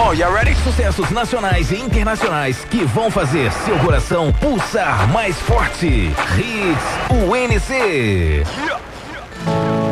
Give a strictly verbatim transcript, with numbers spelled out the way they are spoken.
Oh, you ready? Sucessos nacionais e internacionais que vão fazer seu coração pulsar mais forte. Hits U N C. Yeah.